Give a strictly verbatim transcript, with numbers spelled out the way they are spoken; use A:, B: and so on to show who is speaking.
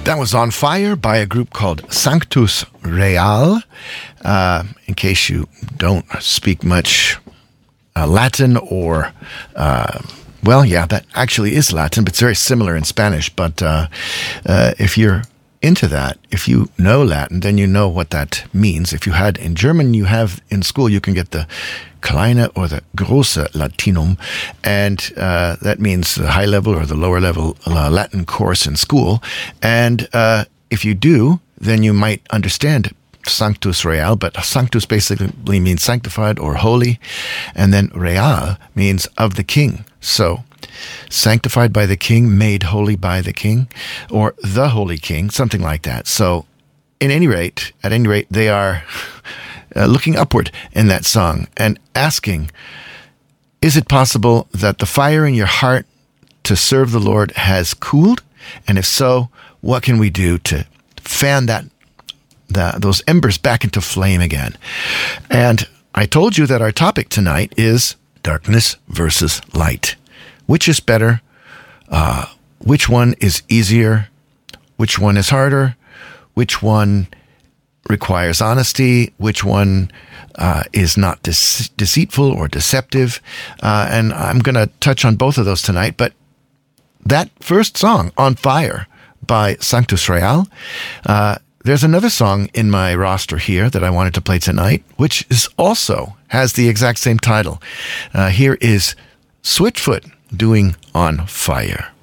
A: That was On Fire by a group called Sanctus Real. Uh, in case you don't speak much uh, Latin or, uh, well, yeah, that actually is Latin, but it's very similar in Spanish. But uh, uh, if you're into that, if you know Latin, then you know what that means. If you had in German, you have in school, you can get the Kleine or the Große Latinum, and uh, that means the high level or the lower level uh, Latin course in school. And uh, if you do, then you might understand Sanctus Real, but Sanctus basically means sanctified or holy, and then Real means of the king. So sanctified by the king, made holy by the king, or the holy king, something like that. So in any rate, at any rate, they are uh, looking upward in that song and asking, is it possible that the fire in your heart to serve the Lord has cooled? And if so, what can we do to fan that, that those embers back into flame again? And I told you that our topic tonight is darkness versus light. Which is better? Uh, which one is easier? Which one is harder? Which one requires honesty? Which one uh, is not dece- deceitful or deceptive? Uh, and I'm going to touch on both of those tonight. But that first song, On Fire, by Sanctus Real, uh, there's another song in my roster here that I wanted to play tonight, which is also has the exact same title. Uh, here is Switchfoot doing On Fire.